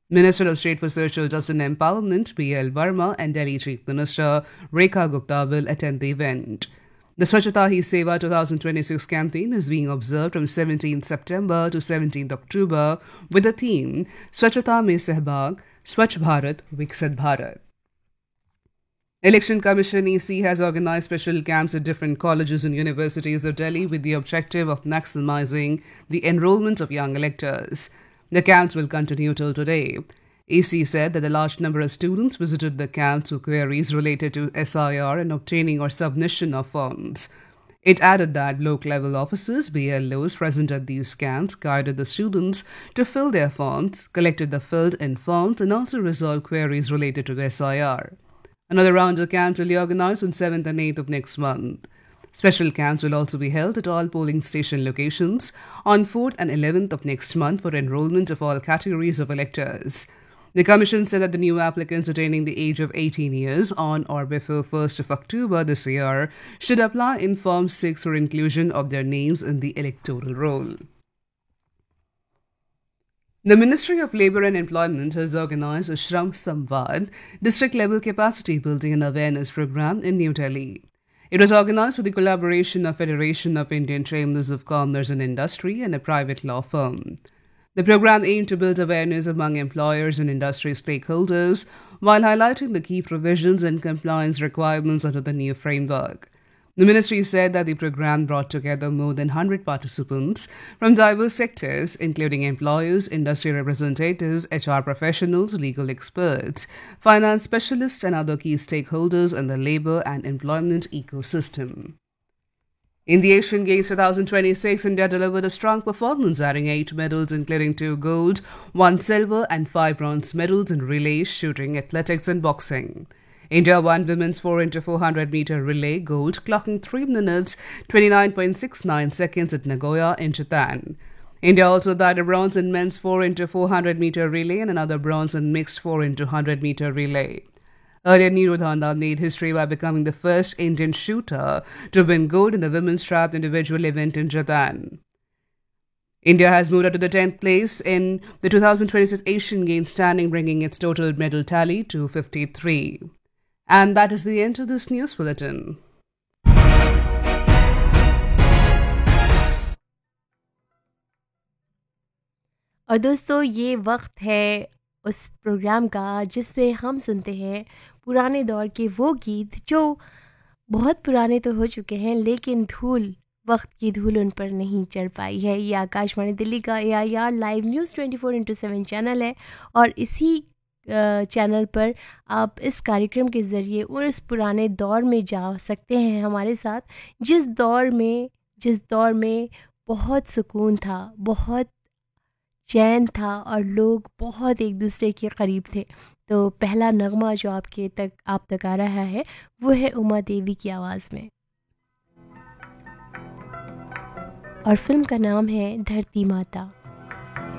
Minister of State for Social Justice and Empowerment B.L. Verma and Delhi Chief Minister Rekha Gupta will attend the event. The Swachhata Hi Seva 2026 campaign is being observed from 17th September to 17th October with the theme Swachhata Mein Sehbag, Swachh Bharat, Viksit Bharat. Election Commission EC has organized special camps at different colleges and universities of Delhi with the objective of maximizing the enrollment of young electors. The camps will continue till today. EC said that a large number of students visited the camps with queries related to SIR and obtaining or submission of forms. It added that block-level officers, BLOs, present at these camps guided the students to fill their forms, collected the filled-in forms, and also resolved queries related to SIR. Another round of camps will be organized on 7th and 8th of next month. Special camps will also be held at all polling station locations on 4th and 11th of next month for enrollment of all categories of electors. The Commission said that the new applicants attaining the age of 18 years on or before 1st of October this year should apply in Form 6 for inclusion of their names in the electoral roll. The Ministry of Labour and Employment has organised a Shram Samvad district-level capacity building and awareness program in New Delhi. It was organised with the collaboration of Federation of Indian Chambers of Commerce and Industry and a private law firm. The program aimed to build awareness among employers and industry stakeholders while highlighting the key provisions and compliance requirements under the new framework. The ministry said that the program brought together more than 100 participants from diverse sectors, including employers, industry representatives, HR professionals, legal experts, finance specialists, and other key stakeholders in the labour and employment ecosystem. In the Asian Games 2026, India delivered a strong performance, adding 8 medals, including 2 gold, 1 silver, and 5 bronze medals in relay, shooting, athletics, and boxing. India won women's 4x400 meter relay gold, clocking 3 minutes 29.69 seconds at Nagoya in Japan. India also bagged a bronze in men's 4x400 meter relay and another bronze in mixed 4x100 meter relay. Earlier, Neeru Dhanda made history by becoming the first Indian shooter to win gold in the women's trapped individual event in Japan. India has moved up to the 10th place in the 2026 Asian Games standing, bringing its total medal tally to 53. And that is the end of this news bulletin. और दोस्तों, ये वक्त है उस programme का जिसमें हम सुनते हैं पुराने दौर के वो गीत जो बहुत पुराने तो हो चुके हैं, लेकिन वक्त की धूल उन पर नहीं चढ़ पाई है। ये आकाशवाणी दिल्ली का AIR लाइव न्यूज़ 24/7 चैनल है और इसी चैनल पर आप इस कार्यक्रम के ज़रिए उस पुराने दौर में जा सकते हैं हमारे साथ, जिस दौर में बहुत सुकून था, बहुत चैन था और लोग बहुत एक दूसरे के करीब थे। तो पहला नगमा जो आप तक आ रहा है वो है उमा देवी की आवाज़ में, और फिल्म का नाम है धरती माता।